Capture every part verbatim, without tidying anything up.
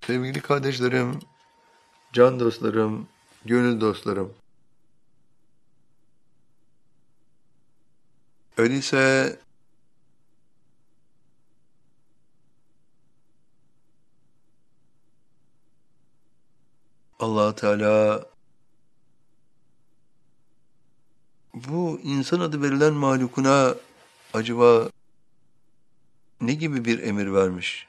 Sevgili kardeşlerim, can dostlarım, gönül dostlarım. Öyleyse Allah Teala bu insan adı verilen mahlukuna acaba ne gibi bir emir vermiş?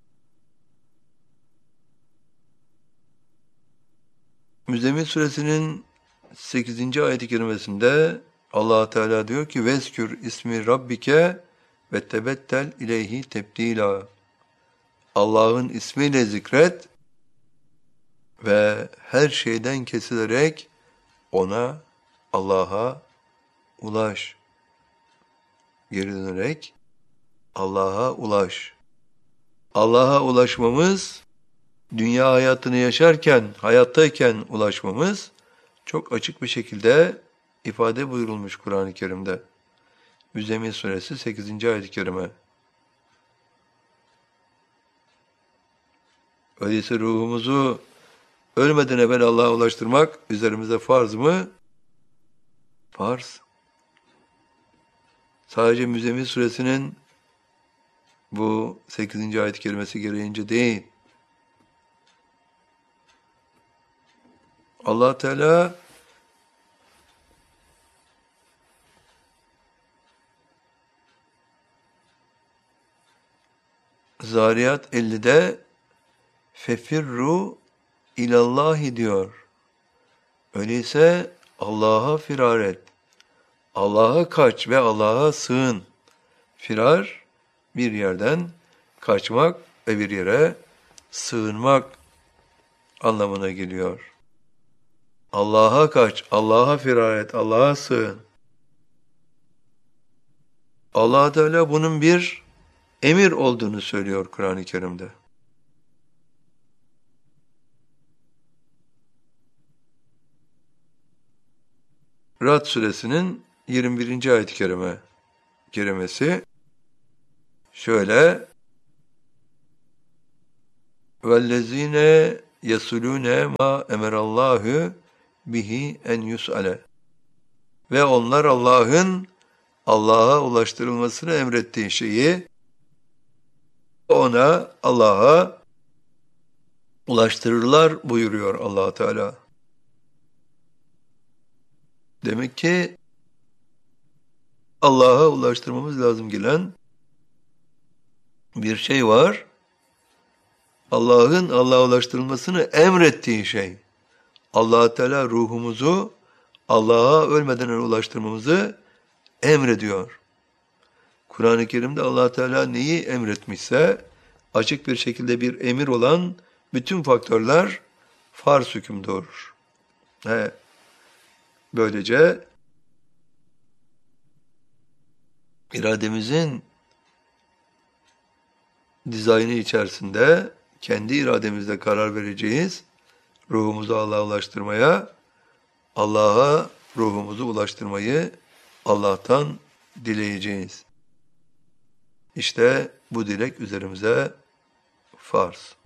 Müzzemmil suresinin sekizinci ayet-i kerimesinde Allah Teala diyor ki veskür ismi rabbike ve tebettel ileyhi tebdila. Allah'ın ismiyle zikret ve her şeyden kesilerek ona, Allah'a ulaş. Geri dönerek Allah'a ulaş. Allah'a ulaşmamız, dünya hayatını yaşarken, hayattayken ulaşmamız çok açık bir şekilde ifade buyurulmuş Kur'an-ı Kerim'de. Müzzemmil suresi sekizinci ayet-i kerime. Öyleyse ruhumuzu ölmeden evvel Allah'a ulaştırmak üzerimize farz mı? Farz. Sadece Müzzemmil suresinin bu sekizinci ayet-i kerimesi gereğince değil. Allah Teala Zariyat ellide fefirru ilallahi diyor. Öyleyse Allah'a firar et. Allah'a kaç ve Allah'a sığın. Firar bir yerden kaçmak ve bir yere sığınmak anlamına geliyor. Allah'a kaç, Allah'a firar et, Allah'a sığın. Allah Teala bunun bir emir olduğunu söylüyor Kur'an-ı Kerim'de. Ra'd suresinin yirmi birinci ayet-i kerime kerimesi şöyle: "Vellezine yesulune ma emerallahu bihi en yus'ale." Ve onlar Allah'ın Allah'a ulaştırılmasını emrettiği şeyi ona, Allah'a ulaştırırlar buyuruyor Allah Teala. Demek ki Allah'a ulaştırmamız lazım gelen bir şey var. Allah'ın Allah'a ulaştırılmasını emrettiği şey. Allah Teala ruhumuzu Allah'a ölmeden önce ulaştırmamızı emrediyor. Kur'an-ı Kerim'de Allah Teala neyi emretmişse açık bir şekilde bir emir olan bütün faktörler farz hüküm doğurur. He. Böylece irademizin dizaynı içerisinde kendi irademizle karar vereceğiz. Ruhumuzu Allah'a ulaştırmaya, Allah'a ruhumuzu ulaştırmayı Allah'tan dileyeceğiz. İşte bu dilek üzerimize farz.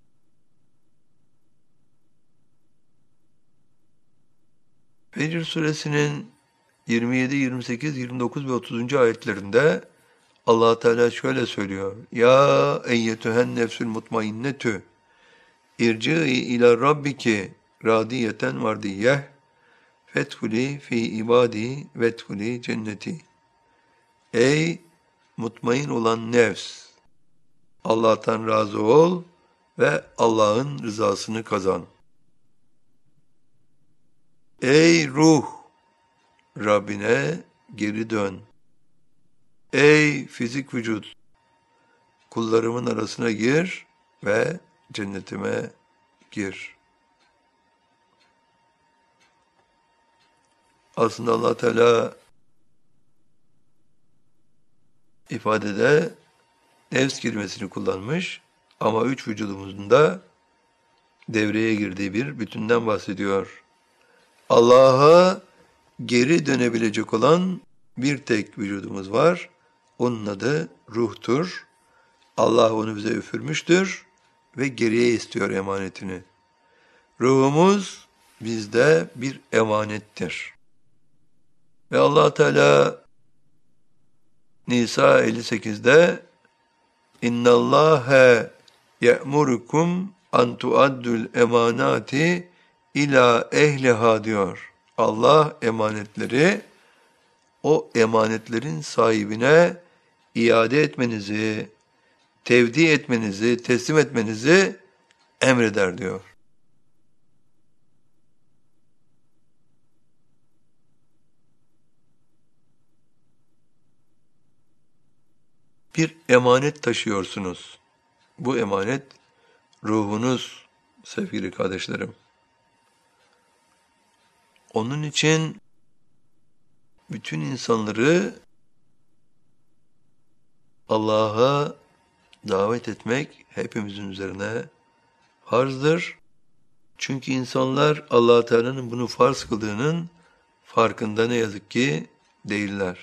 Fecr suresinin yirmi yedi, yirmi sekiz, yirmi dokuz ve otuzuncu ayetlerinde Allah Teala şöyle söylüyor: Ya eyyetühen nefsül mutmainnetü irci'i ila rabbiki radiyeten mardiyeh fethuli fi ibadi vethuli cenneti. Ey mutmain olan nefs! Allah'tan razı ol ve Allah'ın rızasını kazan. Ey ruh! Rabbine geri dön. Ey fizik vücut! Kullarımın arasına gir ve cennetime gir. Aslında Allah Teala ifadede nefs kelimesini kullanmış ama üç vücudumuzun da devreye girdiği bir bütünden bahsediyor. Allah'a geri dönebilecek olan bir tek vücudumuz var. Onun adı ruhtur. Allah onu bize üfürmüştür ve geriye istiyor emanetini. Ruhumuz bizde bir emanettir. Ve Allah Teala Nisa elli sekizde İnna Allahe ye'murukum an tuaddul emanati ila ehliha diyor. Allah emanetleri o emanetlerin sahibine iade etmenizi, tevdi etmenizi, teslim etmenizi emreder diyor. Bir emanet taşıyorsunuz. Bu emanet ruhunuz sevgili kardeşlerim. Onun için bütün insanları Allah'a davet etmek hepimizin üzerine farzdır. Çünkü insanlar Allah Teala'nın bunu farz kıldığının farkında ne yazık ki değiller.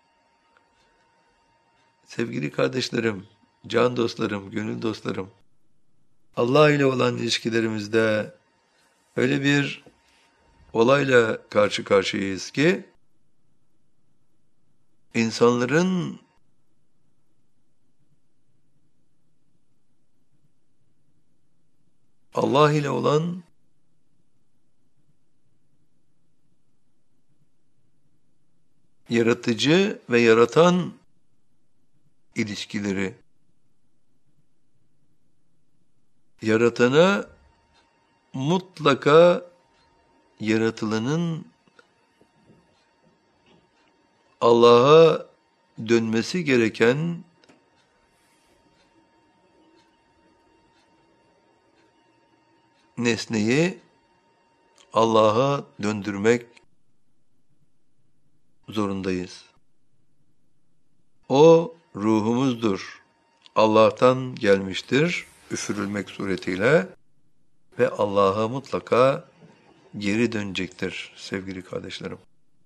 Sevgili kardeşlerim, can dostlarım, gönül dostlarım, Allah ile olan ilişkilerimizde öyle bir olayla karşı karşıyayız ki, insanların Allah ile olan yaratıcı ve yaratan ilişkileri, yaratana mutlaka yaratılanın Allah'a dönmesi gereken nesneyi Allah'a döndürmek zorundayız. O ruhumuzdur. Allah'tan gelmiştir, üfürülmek suretiyle ve Allah'a mutlaka geri dönecektir sevgili kardeşlerim.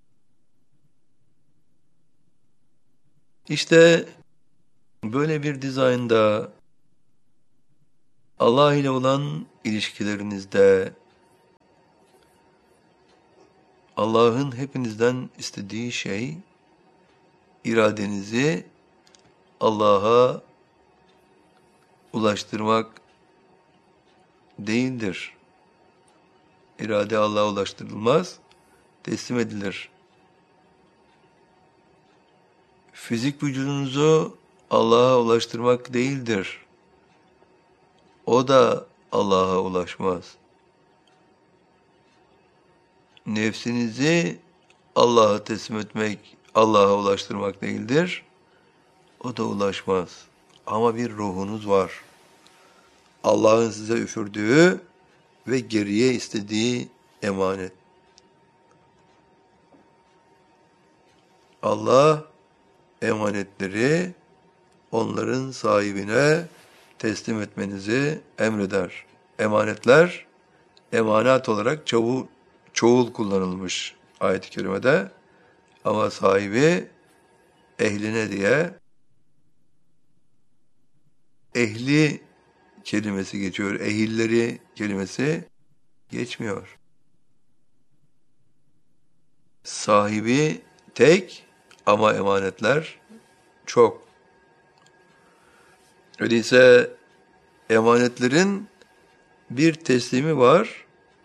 İşte böyle bir dizaynda Allah ile olan ilişkilerinizde Allah'ın hepinizden istediği şey iradenizi Allah'a ulaştırmak değildir. İrade Allah'a ulaştırılmaz, teslim edilir. Fizik vücudunuzu Allah'a ulaştırmak değildir. O da Allah'a ulaşmaz. Nefsinizi Allah'a teslim etmek, Allah'a ulaştırmak değildir. O da ulaşmaz. Ama bir ruhunuz var. Allah'ın size üfürdüğü ve geriye istediği emanet. Allah emanetleri onların sahibine teslim etmenizi emreder. Emanetler, emanet olarak çoğul, çoğul kullanılmış ayet-i kerimede. Ama sahibi ehline diye ehli kelimesi geçiyor. Ehilleri kelimesi geçmiyor. Sahibi tek ama emanetler çok. Öyleyse emanetlerin bir teslimi var.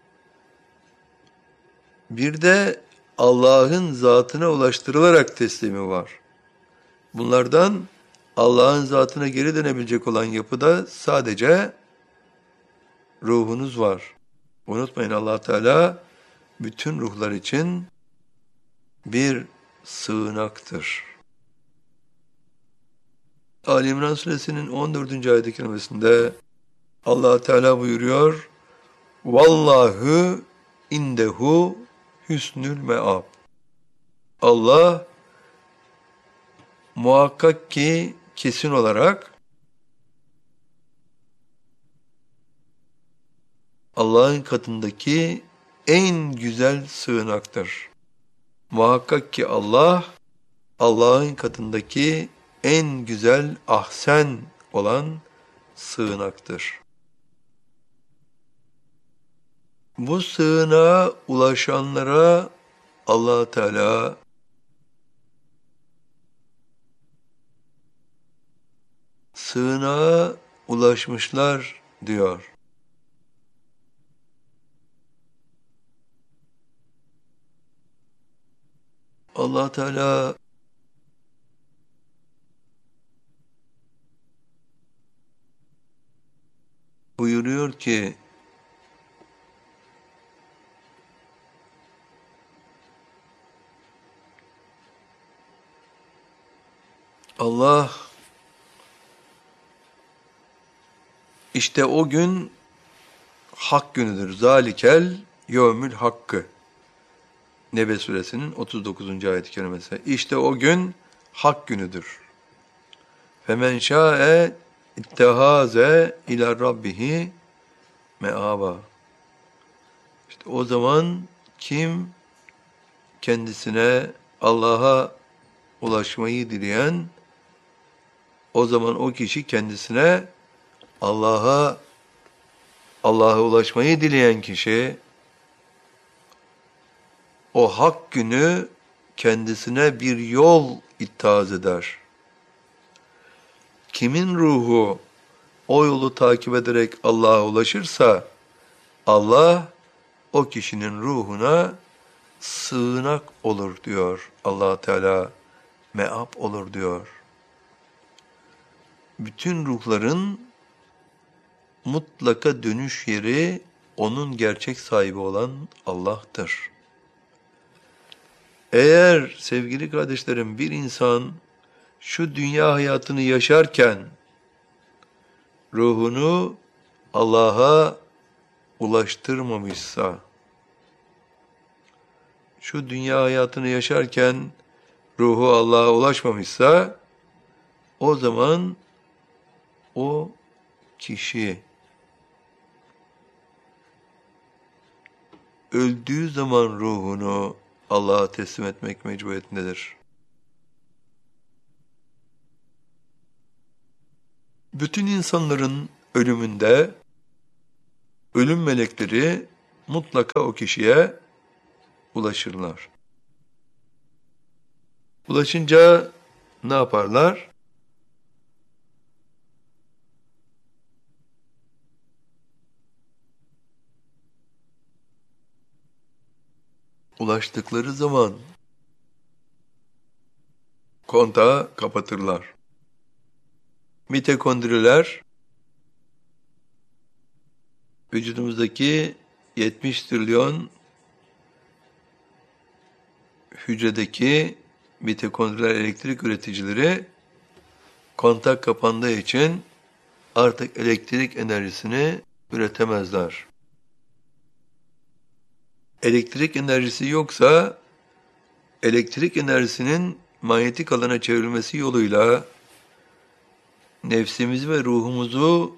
Bir de Allah'ın zatına ulaştırılarak teslimi var. Bunlardan Allah'ın zatına geri dönebilecek olan yapıda sadece ruhunuz var. Unutmayın, Allah Teala bütün ruhlar için bir sığınaktır. Ali İmran Suresinin on dördüncü ayet-i kerimesinde Allah Teala buyuruyor: Vallahu indehu hüsnül meab. Allah muhakkak ki kesin olarak Allah'ın katındaki en güzel sığınaktır. Muhakkak ki Allah, Allah'ın katındaki en güzel ahsen olan sığınaktır. Bu sığınağa ulaşanlara Allah Teala sığınağa ulaşmışlar diyor. Allah Teala buyuruyor ki Allah işte o gün hak günüdür. Zalikel yevmül hakkı. Nebe suresinin otuz dokuzuncu ayet-i kerimesi. İşte o gün hak günüdür. Femen şa'e ittehaze ila rabbihi me'aba. İşte o zaman kim kendisine Allah'a ulaşmayı dileyen, o zaman o kişi kendisine Allah'a Allah'a ulaşmayı dileyen kişi o hak günü kendisine bir yol ittihaz eder. Kimin ruhu o yolu takip ederek Allah'a ulaşırsa Allah o kişinin ruhuna sığınak olur diyor Allah Teala, meab olur diyor. Bütün ruhların mutlaka dönüş yeri onun gerçek sahibi olan Allah'tır. Eğer sevgili kardeşlerim bir insan şu dünya hayatını yaşarken ruhunu Allah'a ulaştırmamışsa, şu dünya hayatını yaşarken ruhu Allah'a ulaşmamışsa, o zaman o kişi öldüğü zaman ruhunu Allah'a teslim etmek mecburiyetindedir. Bütün insanların ölümünde ölüm melekleri mutlaka o kişiye ulaşırlar. Ulaşınca ne yaparlar? Ulaştıkları zaman kontağı kapatırlar. Mitokondriler vücudumuzdaki yetmiş trilyon hücredeki mitokondriler elektrik üreticileri kontak kapandığı için artık elektrik enerjisini üretemezler. Elektrik enerjisi yoksa elektrik enerjisinin manyetik alana çevrilmesi yoluyla nefsimizi ve ruhumuzu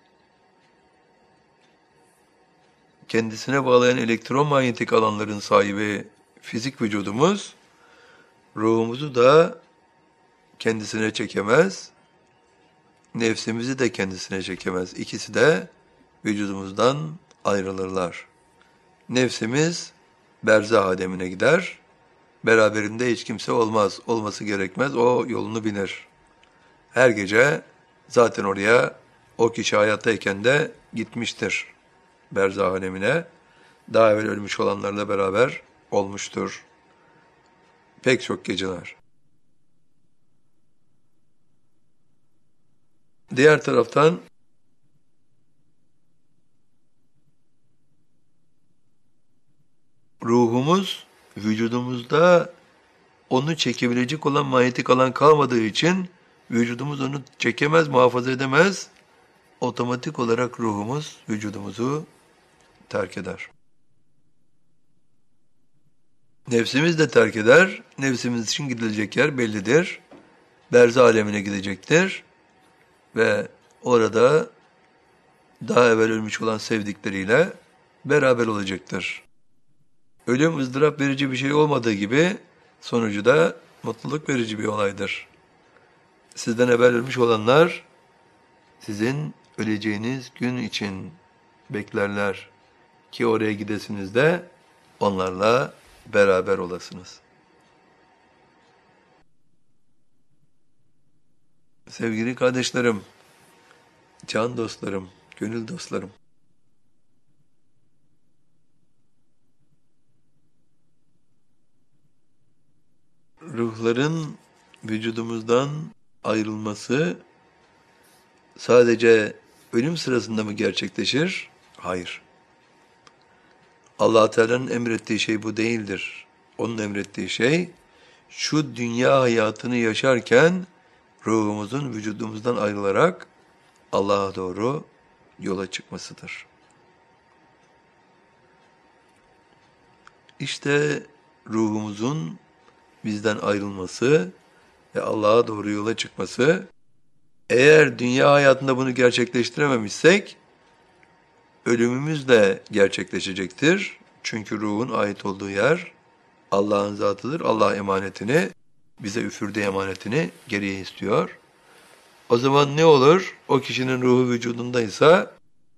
kendisine bağlayan elektromanyetik alanların sahibi fizik vücudumuz, ruhumuzu da kendisine çekemez, nefsimizi de kendisine çekemez. İkisi de vücudumuzdan ayrılırlar. Nefsimiz berzah alemine gider, beraberinde hiç kimse olmaz, olması gerekmez, o yolunu bilir. Her gece zaten oraya o kişi hayattayken de gitmiştir berzah alemine. Daha evvel ölmüş olanlarla beraber olmuştur. Pek çok geceler. Diğer taraftan ruhumuz vücudumuzda onu çekebilecek olan manyetik alan kalmadığı için vücudumuz onu çekemez, muhafaza edemez. Otomatik olarak ruhumuz vücudumuzu terk eder. Nefsimiz de terk eder. Nefsimiz için gidilecek yer bellidir. Berzah alemine gidecektir. Ve orada daha evvel ölmüş olan sevdikleriyle beraber olacaktır. Ölüm ızdırap verici bir şey olmadığı gibi sonucu da mutluluk verici bir olaydır. Sizden evvel ölmüş olanlar sizin öleceğiniz gün için beklerler. ki oraya gidesiniz de onlarla beraber olasınız. Sevgili kardeşlerim, can dostlarım, gönül dostlarım. Ruhların vücudumuzdan ayrılması sadece ölüm sırasında mı gerçekleşir? Hayır. Allah Teala'nın emrettiği şey bu değildir. Onun emrettiği şey şu dünya hayatını yaşarken ruhumuzun vücudumuzdan ayrılarak Allah'a doğru yola çıkmasıdır. İşte ruhumuzun bizden ayrılması ve Allah'a doğru yola çıkması, eğer dünya hayatında bunu gerçekleştirememişsek, ölümümüz de gerçekleşecektir. Çünkü ruhun ait olduğu yer Allah'ın zatıdır. Allah emanetini, bize üfürdüğü emanetini geriye istiyor. O zaman ne olur? O kişinin ruhu vücudundaysa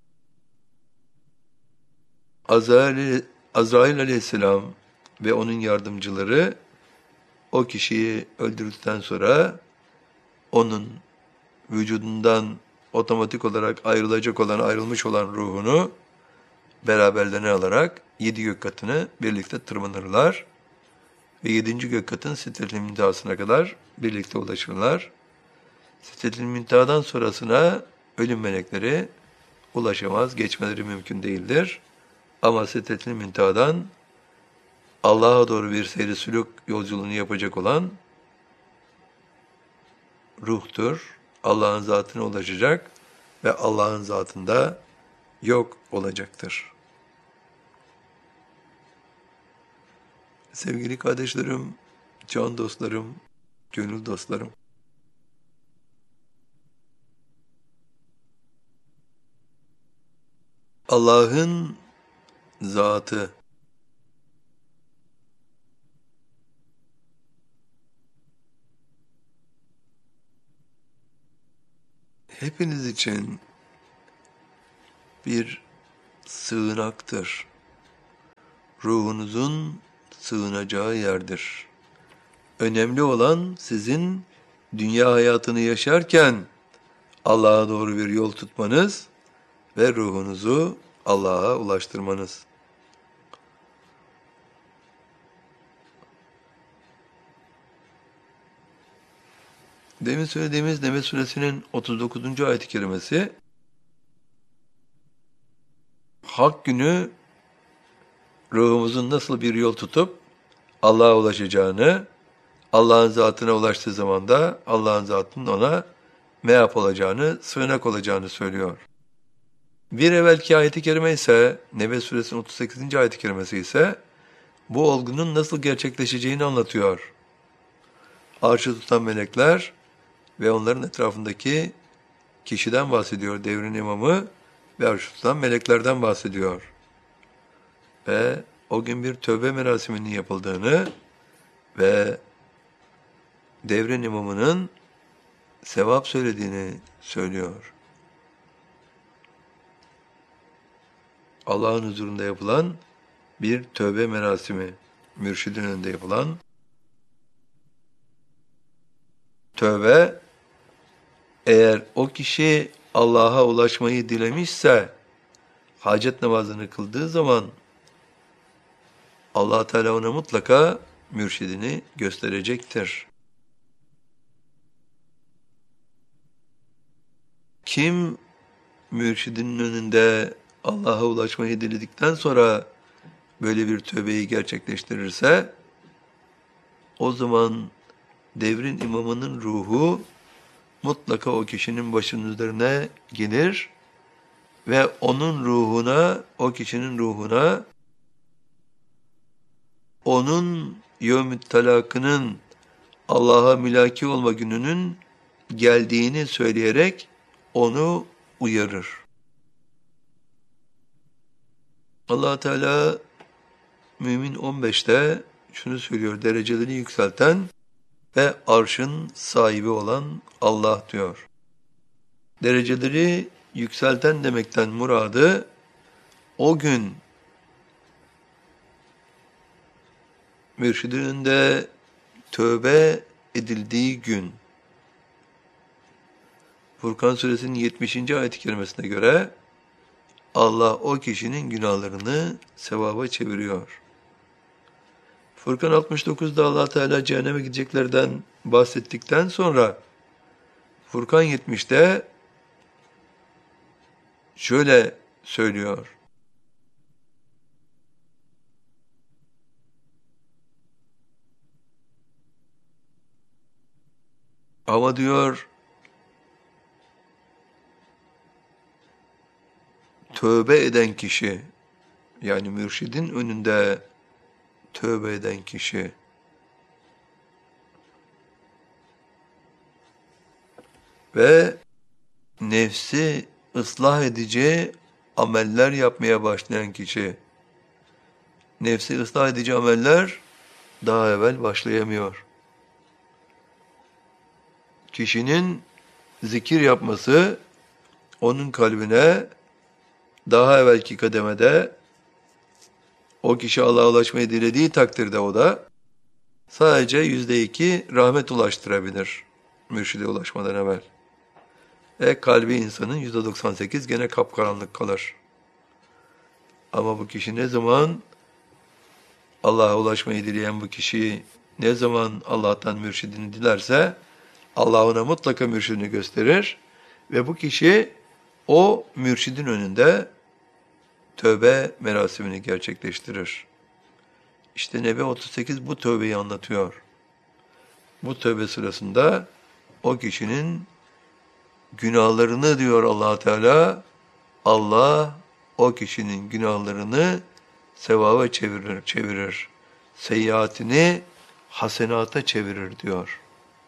Azrail, Azrail aleyhisselam ve onun yardımcıları o kişiyi öldürdükten sonra onun vücudundan otomatik olarak ayrılacak olan, ayrılmış olan ruhunu beraberlerine alarak yedi gök katını birlikte tırmanırlar ve yedinci gök katın Sidret-i Müntehası'na kadar birlikte ulaşırlar. Sidret-i Münteha'dan sonrasına ölüm melekleri ulaşamaz, geçmeleri mümkün değildir. Ama Sidret-i Münteha'dan Allah'a doğru bir seyri sülük yolculuğunu yapacak olan ruhtur. Allah'ın zatına ulaşacak ve Allah'ın zatında yok olacaktır. Sevgili kardeşlerim, can dostlarım, gönül dostlarım. Allah'ın zatı hepiniz için bir sığınaktır. Ruhunuzun sığınacağı yerdir. Önemli olan sizin dünya hayatını yaşarken Allah'a doğru bir yol tutmanız ve ruhunuzu Allah'a ulaştırmanız. Demin söylediğimiz Nebe Suresinin otuz dokuzuncu ayet-i kerimesi, Hak günü ruhumuzun nasıl bir yol tutup Allah'a ulaşacağını, Allah'ın zatına ulaştığı zaman da Allah'ın zatının ona meap olacağını, sığınak olacağını söylüyor. Bir evvelki ayet-i kerime ise, Nebe Suresinin otuz sekizinci ayet-i kerimesi ise bu olgunun nasıl gerçekleşeceğini anlatıyor. Arşı tutan melekler ve onların etrafındaki kişiden bahsediyor. Devrin imamı ve arşı tutan meleklerden bahsediyor. Ve o gün bir tövbe merasiminin yapıldığını ve devrin imamının sevap söylediğini söylüyor. Allah'ın huzurunda yapılan bir tövbe merasimi, mürşidin önünde yapılan tövbe, eğer o kişi Allah'a ulaşmayı dilemişse, hacet namazını kıldığı zaman Allah Teala ona mutlaka mürşidini gösterecektir. Kim mürşidinin önünde Allah'a ulaşmayı diledikten sonra böyle bir tövbeyi gerçekleştirirse, o zaman devrin imamının ruhu mutlaka o kişinin başının üzerine gelir ve onun ruhuna, o kişinin ruhuna, onun yevm-i talakının, Allah'a mülaki olma gününün geldiğini söyleyerek onu uyarır. Allah Teala Mümin on beşte şunu söylüyor: dereceleri yükselten ve arşın sahibi olan Allah diyor. Dereceleri yükselten demekten muradı, o gün mürşidin önünde tövbe edildiği gün. Furkan suresinin yetmişinci ayet-i kerimesine göre Allah o kişinin günahlarını sevaba çeviriyor. Furkan altmış dokuzda Allah Teala cehenneme gideceklerden bahsettikten sonra Furkan yetmişte şöyle söylüyor. Ama diyor tövbe eden kişi, yani mürşidin önünde tövbe eden kişi ve nefsi ıslah edici ameller yapmaya başlayan kişi. Nefsi ıslah edici ameller daha evvel başlayamıyor. Kişinin zikir yapması onun kalbine daha evvelki kademede o kişi Allah'a ulaşmayı dilediği takdirde o da sadece yüzde iki rahmet ulaştırabilir mürşide ulaşmadan evvel. E kalbi insanın yüzde doksan sekiz gene kapkaranlık kalır. Ama bu kişi ne zaman Allah'a ulaşmayı dileyen bu kişi ne zaman Allah'tan mürşidini dilerse Allah ona mutlaka mürşidini gösterir ve bu kişi o mürşidin önünde tövbe merasimini gerçekleştirir. İşte Nebe otuz sekiz bu tövbeyi anlatıyor. Bu tövbe sırasında o kişinin günahlarını diyor Allah Teala, Allah o kişinin günahlarını sevaba çevirir, çevirir. Seyyiatini hasenata çevirir diyor.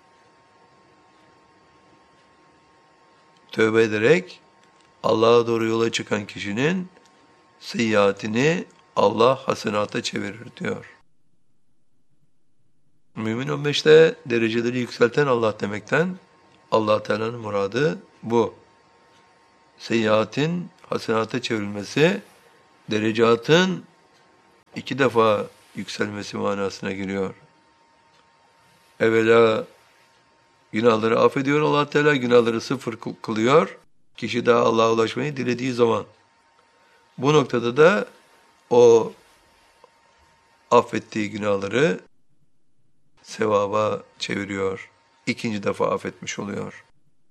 Tövbe ederek Allah'a doğru yola çıkan kişinin seyyiatini Allah hasenata çevirir diyor. Mümin on beşte dereceleri yükselten Allah demekten Allah Teala'nın muradı bu. Seyyiatin hasenata çevrilmesi, derecatın iki defa yükselmesi manasına geliyor. Evvela günahları affediyor Allah Teala, günahları sıfır kılıyor. Kişi daha Allah'a ulaşmayı dilediği zaman. Bu noktada da o affettiği günahları sevaba çeviriyor. İkinci defa affetmiş oluyor.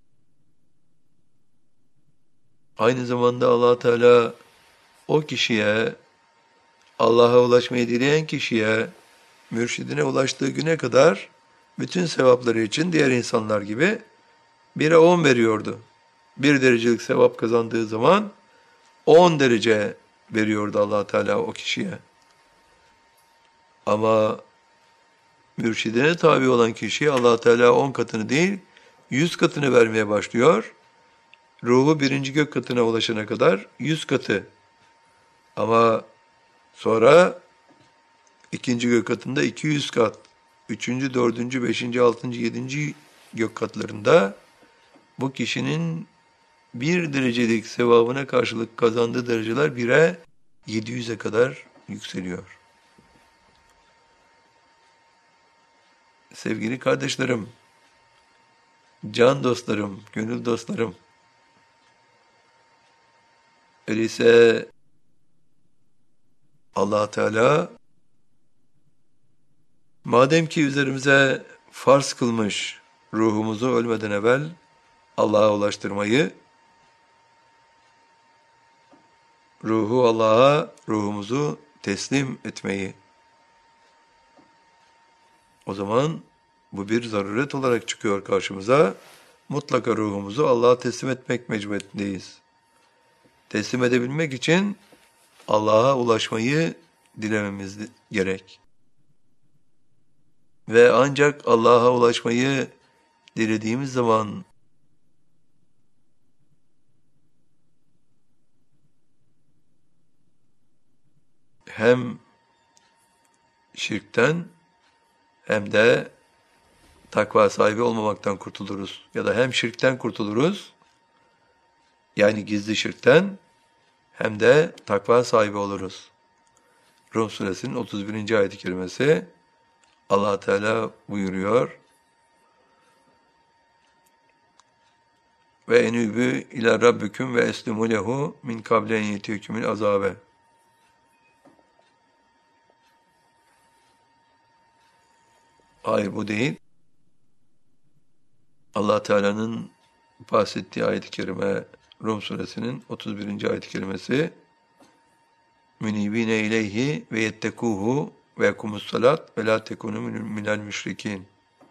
Aynı zamanda Allah Teala o kişiye, Allah'a ulaşmayı dileyen kişiye, mürşidine ulaştığı güne kadar bütün sevapları için diğer insanlar gibi bire on veriyordu. Bir derecelik sevap kazandığı zaman on derece veriyordu Allah Teala o kişiye. Ama mürşidine tabi olan kişiye Allah Teala on katını değil, yüz katını vermeye başlıyor. Ruhu birinci gök katına ulaşana kadar yüz katı. Ama sonra ikinci gök katında iki yüz kat. Üçüncü, dördüncü, beşinci, altıncı, yedinci gök katlarında bu kişinin bir derecelik sevabına karşılık kazandığı dereceler bire yedi yüze kadar yükseliyor. Sevgili kardeşlerim, can dostlarım, gönül dostlarım, öyleyse Allah Teala madem ki üzerimize farz kılmış ruhumuzu ölmeden evvel Allah'a ulaştırmayı, ruhu Allah'a, ruhumuzu teslim etmeyi. O zaman bu bir zaruret olarak çıkıyor karşımıza. Mutlaka ruhumuzu Allah'a teslim etmek mecburiyetindeyiz. Teslim edebilmek için Allah'a ulaşmayı dilememiz gerek. Ve ancak Allah'a ulaşmayı dilediğimiz zaman hem şirkten hem de takva sahibi olmamaktan kurtuluruz. Ya da hem şirkten kurtuluruz, yani gizli şirkten, hem de takva sahibi oluruz. Rum suresinin otuz birinci ayet-i kerimesi Allah Teala buyuruyor. Ve enübü ila rabbiküm ve eslimu lehu min kable en yetiyekümül azabe. Hayır, bu değil. Allah Teala'nın bahsettiği ayet-i kerime Rum suresinin otuz birinci ayet-i kerimesi münibine ileyhi ve yettekuhu ve yekumus salat ve la tekunu minel müşrikin.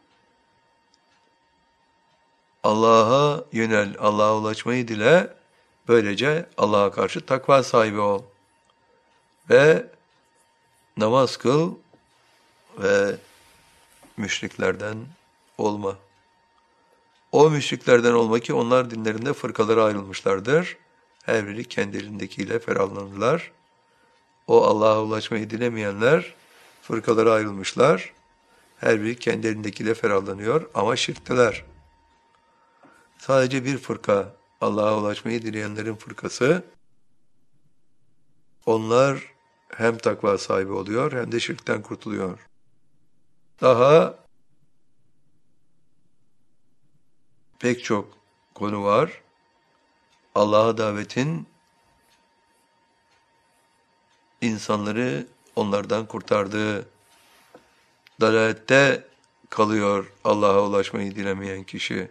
Allah'a yönel, Allah'a ulaşmayı dile, böylece Allah'a karşı takva sahibi ol. Ve namaz kıl ve müşriklerden olma. O müşriklerden olma ki onlar dinlerinde fırkalara ayrılmışlardır. Her biri kendi elindekiyle ferahlanırlar. O Allah'a ulaşmayı dilemeyenler fırkalara ayrılmışlar. Her biri kendi elindekiyle ferahlanıyor ama şirkteler. Sadece bir fırka, Allah'a ulaşmayı dileyenlerin fırkası. Onlar hem takva sahibi oluyor hem de şirkten kurtuluyor. Daha pek çok konu var. Allah'a davetin insanları onlardan kurtardığı, dalalette kalıyor Allah'a ulaşmayı dilemeyen kişi.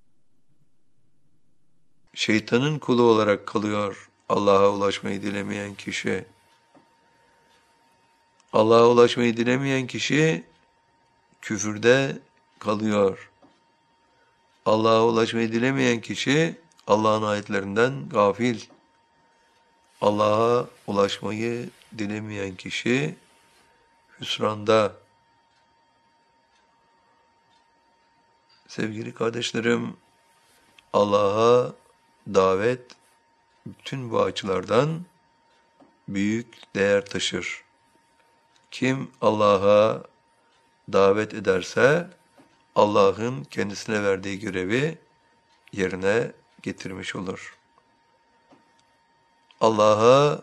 Şeytanın kulu olarak kalıyor Allah'a ulaşmayı dilemeyen kişi. Allah'a ulaşmayı dilemeyen kişi küfürde kalıyor. Allah'a ulaşmayı dilemeyen kişi Allah'ın ayetlerinden gafil. Allah'a ulaşmayı dilemeyen kişi hüsranda. Sevgili kardeşlerim, Allah'a davet bütün bu açılardan büyük değer taşır. Kim Allah'a davet ederse Allah'ın kendisine verdiği görevi yerine getirmiş olur. Allah'a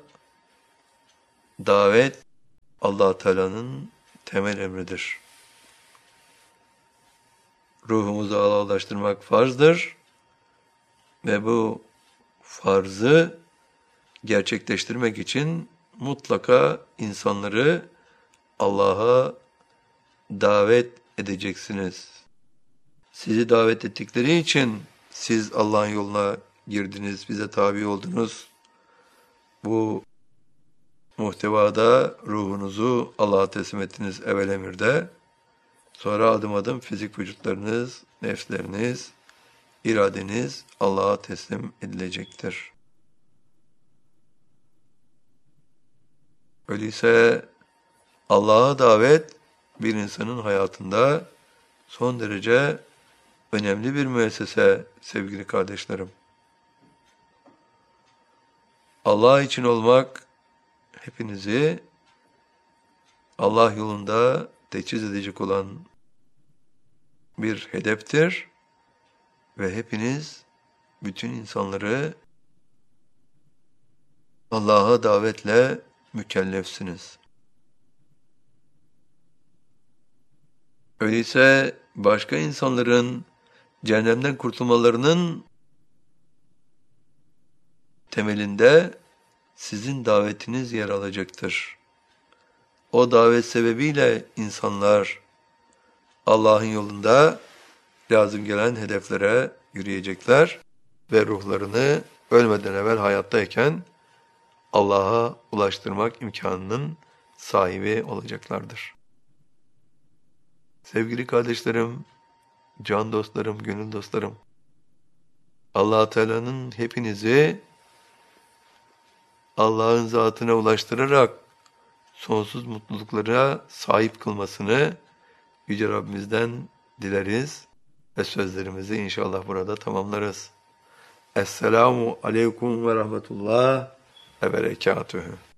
davet Allah Teala'nın temel emridir. Ruhumuzu Allah'a ulaştırmak farzdır ve bu farzı gerçekleştirmek için mutlaka insanları Allah'a davet edeceksiniz. Sizi davet ettikleri için siz Allah'ın yoluna girdiniz, bize tabi oldunuz. Bu muhtevada ruhunuzu Allah'a teslim ettiniz evvel emirde. Sonra adım adım fizik vücutlarınız, nefsleriniz, iradeniz Allah'a teslim edilecektir. Öyleyse Allah'a davet bir insanın hayatında son derece önemli bir müessese sevgili kardeşlerim. Allah için olmak hepinizi Allah yolunda teçhiz edecek olan bir hedeftir ve hepiniz bütün insanları Allah'a davetle mükellefsiniz. Öyleyse başka insanların cehennemden kurtulmalarının temelinde sizin davetiniz yer alacaktır. O davet sebebiyle insanlar Allah'ın yolunda lazım gelen hedeflere yürüyecekler ve ruhlarını ölmeden evvel hayattayken Allah'a ulaştırmak imkanının sahibi olacaklardır. Sevgili kardeşlerim, can dostlarım, gönül dostlarım, Allah Teala'nın hepinizi Allah'ın zatına ulaştırarak sonsuz mutluluklara sahip kılmasını Yüce Rabbimizden dileriz ve sözlerimizi inşallah burada tamamlarız. Esselamu aleyküm ve rahmetullah ve berekatühü.